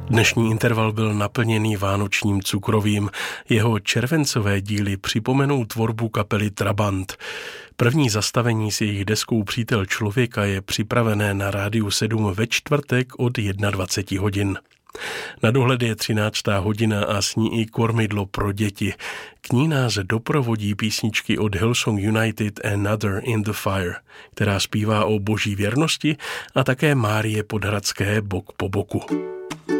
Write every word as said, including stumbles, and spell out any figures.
Dnešní interval byl naplněný vánočním cukrovým. Jeho červencové díly připomenou tvorbu kapely Trabant. První zastavení s jejich deskou Přítel člověka je připravené na Rádiu sedm ve čtvrtek od dvacet jedna hodin. Na dohled je třináctá hodina a s ní i kormidlo pro děti. K ní nás doprovodí písničky od Hillsong United Another in the Fire, která zpívá o boží věrnosti, a také Márie Podhradské Bok po boku.